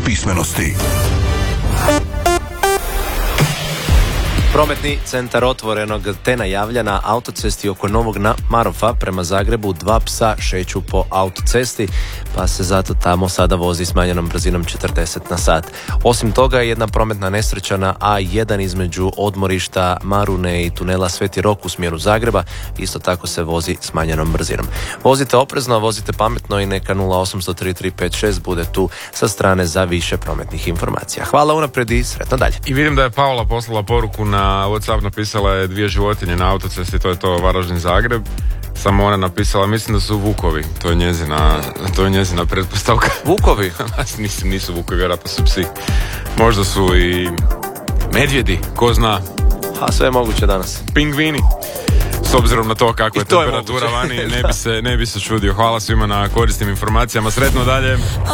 pismenosti. Prometni centar Otvorenog te najavlja na autocesti oko Novog Marofa prema Zagrebu. 2 psa šeću po autocesti, pa se zato tamo sada vozi smanjenom brzinom 40 na sat. Osim toga, jedna prometna nesreća na A1 između odmorišta Marune i tunela Sveti Rok u smjeru Zagreba. Isto tako se vozi smanjenom brzinom. Vozite oprezno, vozite pametno i neka 0800 3356 bude tu sa strane za više prometnih informacija. Hvala unaprijed i sretno dalje. I vidim da je Paula poslala poruku na WhatsApp, napisala je 2 životinje na autocesti, to je to Varaždin Zagreb. Samo ona napisala, mislim da su vukovi, to je njezina pretpostavka. Vukovi? Nisu vukovi, vjerojatno su psi. Možda su i medvjedi, ko zna. A sve je moguće danas. Pingvini. S obzirom na to kako je temperatura vani, ne bi se čudio. Hvala svima na korisnim informacijama, sretno dalje.